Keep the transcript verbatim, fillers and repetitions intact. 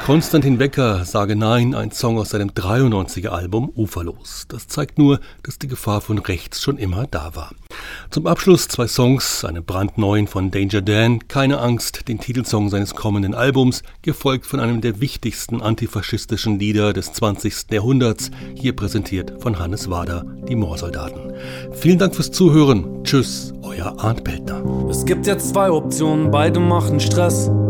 Konstantin Wecker sage Nein, ein Song aus seinem dreiundneunziger Album Uferlos. Das zeigt nur, dass die Gefahr von rechts schon immer da war. Zum Abschluss zwei Songs, einen brandneuen von Danger Dan, Keine Angst, den Titelsong seines kommenden Albums, gefolgt von einem der wichtigsten antifaschistischen Lieder des zwanzigsten Jahrhunderts, hier präsentiert von Hannes Wader, die Moorsoldaten. Vielen Dank fürs Zuhören. Tschüss, euer Arndt Beltner. Es gibt jetzt zwei Optionen, beide machen Stress.